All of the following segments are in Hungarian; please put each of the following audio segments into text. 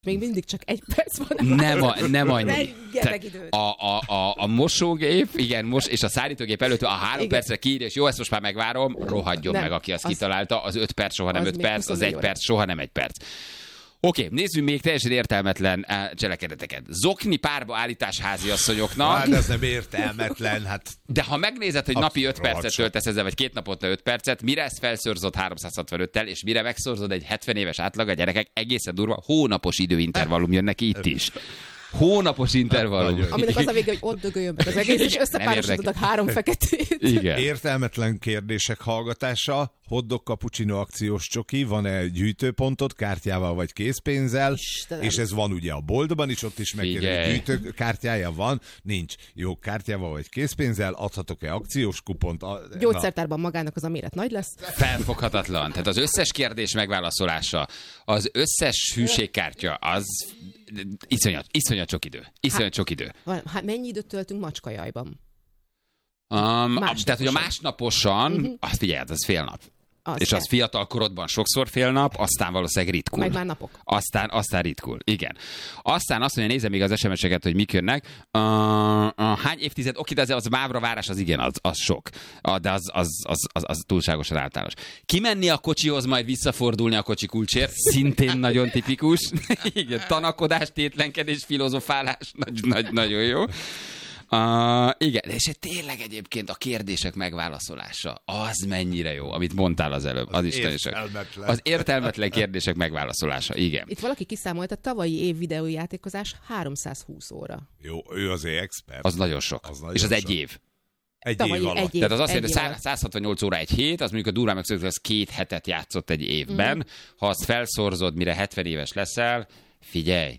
Még mindig csak 1 perc van. Nem annyi. időt. A mosógép, igen, és a szárítógép előtt a 3 percre kiír, és jó, ezt most már megvárom, rohadjon meg, aki azt kitalálta. Az 5 perc soha nem 5 perc, az 1 perc soha nem 1 perc. Oké, nézzük még teljesen értelmetlen cselekedeteket. Zokni párba állítás háziasszonyoknak. Hát ez nem értelmetlen, hát. De ha megnézed, hogy napi 5 percet töltesz ezzel, vagy 2 naponta 5 percet, mire ezt felszorzott 365-tel, és mire megszorzod egy 70 éves átlag, a gyerekek egészen durva, hónapos időintervallum jön neki itt is. Hónapos intervallum. Aminek az a vége, hogy ott dögöljön meg az egész, és összepárosítod 3 feketét. Igen. Értelmetlen kérdések hallgatása, hotdog cappuccino akciós csoki, van-e gyűjtőpontod kártyával vagy készpénzzel, Istenem. És ez van ugye a boltban is, ott is megkérdezik, gyűjtőkártyája van, nincs. Jó, kártyával vagy készpénzzel, adhatok-e akciós kupont? Gyógyszertárban magának az a méret nagy lesz. Felfoghatatlan. Tehát az összes kérdés megválaszolása, az összes hűségkártya, az iszonyat sok idő. Sok idő. Hát mennyi időt töltünk macskajajban? Tehát, hogy a másnaposan, azt figyeld, az fél nap. És az fiatal korodban sokszor fél nap, aztán valószínűleg ritkul. Meg már napok. Aztán ritkul, igen. Aztán azt mondja, nézem még az SMS-eket, hogy mik jönnek. Hány évtized? Oké, de az mábra várás, az igen, az sok. De az túlságosan általános. Kimenni a kocsihoz, majd visszafordulni a kocsi kulcsért, szintén nagyon tipikus. Igen, tanakodás, tétlenkedés, filozofálás, nagyon jó. Igen, és tényleg egyébként a kérdések megválaszolása, az mennyire jó, amit mondtál az előbb. Az is értelmetlen. Az értelmetlen kérdések megválaszolása, igen. Itt valaki kiszámolt, a tavalyi év videójátékozás 320 óra. Jó, ő azért expert. Az nagyon sok. És az 1 év. Egy év alatt. Tehát az azt jelenti, hogy 168 óra egy hét, az mondjuk a durván megszokott, az 2 hetet játszott egy évben. Ha azt felszorzod, mire 70 éves leszel, figyelj,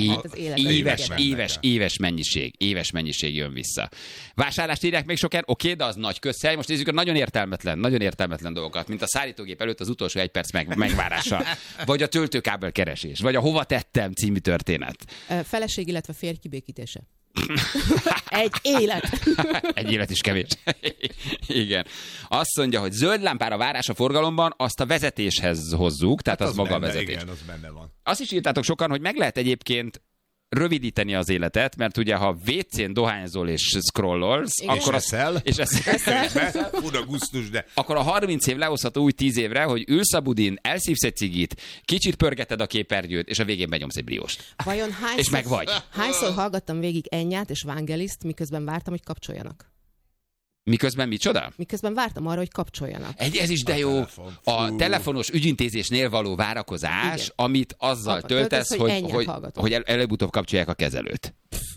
éves mennyiség jön vissza. Vásárlást írják még sokan, oké, de az nagy közhely. Most nézzük a nagyon értelmetlen dolgokat, mint a szállítógép előtt az utolsó 1 perc megvárása, vagy a töltőkábel keresés, vagy a hova tettem című történet. Feleség, illetve férj kibékítése. Egy élet. Egy élet is kevés. Igen. Azt mondja, hogy zöld lámpára várás a forgalomban, azt a vezetéshez hozzuk, tehát az maga a vezetés. Igen, az benne van. Azt is írtátok sokan, hogy meg lehet egyébként rövidíteni az életet, mert ugye ha WC-n dohányzol és scrollolsz, akkor akkor a 30 év lehozható úgy 10 évre, hogy ülsz a budin, elszívsz egy cigit, kicsit pörgeted a képernyőt, és a végén benyomsz egy brióst. Vajon és meg vagy. Hányszor hallgattam végig Ennyát és Vangeliszt, miközben vártam, hogy kapcsoljanak? Miközben micsoda? Miközben vártam arra, hogy kapcsoljanak. Ez is de jó. A telefonos ügyintézésnél való várakozás, igen, amit azzal töltesz, hogy előbb-utóbb kapcsolják a kezelőt.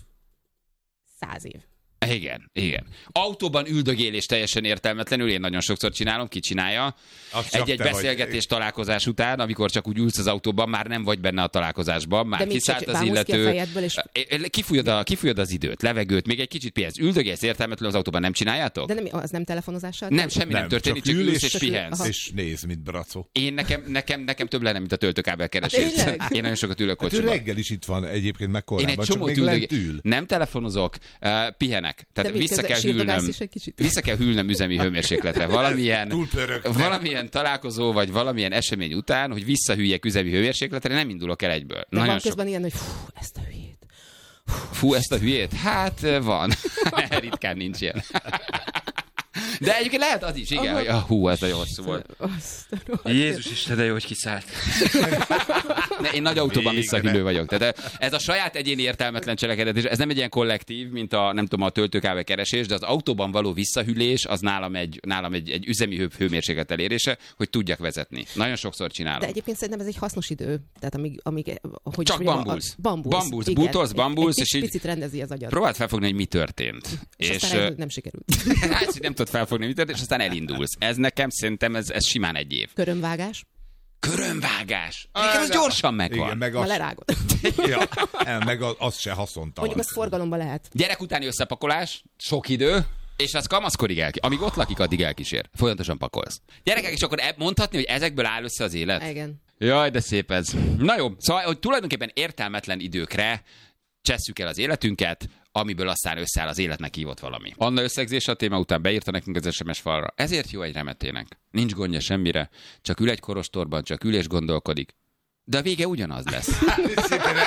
100 év. Igen. Autóban üldögélés teljesen értelmetlenül, én nagyon sokszor csinálom, ki csinálja. Egy beszélgetés találkozás után, amikor csak úgy ülsz az autóban, már nem vagy benne a találkozásban, már kiszállt az illető. Kifújod az időt, levegőt, még egy kicsit pénz. Üldögélsz értelmetlenül az autóban, nem csináljátok? De az nem telefonozással? Nem, semmi nem történik, csak ülsz és pihensz. És nézd, mint bracó. Nekem több lenne, mint a töltőkábel keresés. Én nagyon sokat ülök kocsiban. Reggel is itt van egyébként meg korábban, én egy csomót ül. Nem telefonozok, pihenek. Tehát vissza kell hűlnöm üzemi hőmérsékletre. Valamilyen találkozó, vagy valamilyen esemény után, hogy visszahűljek üzemi hőmérsékletre, nem indulok el egyből. De van közben ilyen, hogy ezt a hülyét. Hát van. Ritkán nincs ilyen. De egyébként lehet az is, igen, hogy ez nagyon hosszú volt. Jézus Isten, de jó, hogy kiszállt. Én nagy autóban visszahűlő vagyok. Tehát ez a saját egyéni értelmetlen cselekedet, ez nem egy ilyen kollektív, mint a töltőkábel keresés, de az autóban való visszahűlés az nálam egy üzemi hőmérséklet elérése, hogy tudjak vezetni. Nagyon sokszor csinálom. De egyébként szerintem ez egy hasznos idő. Tehát amíg csak bambulsz. Bútolsz, és így picit rendezi az agyat. Próbáld felfogni, hogy mi történt. És aztán nem sikerült. Hát, nem tudod felfogni, mi történt, és aztán elindulsz. Ez nekem szerintem ez simán 1 év. Körömvágás. Nekem az gyorsan megvan. Igen, meg lerágod. Meg az se haszontalan. Mondjuk az forgalomba lehet. Gyerek utáni összepakolás, sok idő, és az kamaszkorig amíg ott lakik, addig elkísér. Folyamatosan pakolsz. Gyerekek, és akkor mondhatni, hogy ezekből áll össze az élet? Igen. Jaj, de szép ez. Na jó, szóval, hogy tulajdonképpen értelmetlen időkre csesszük el az életünket, amiből aztán összeáll az életnek hívott valami. Anna összegzése a téma után beírta nekünk az SMS falra. Ezért jó egy remetének. Nincs gondja semmire, csak ül egy korostorban, csak ül és gondolkodik. De a vége ugyanaz lesz.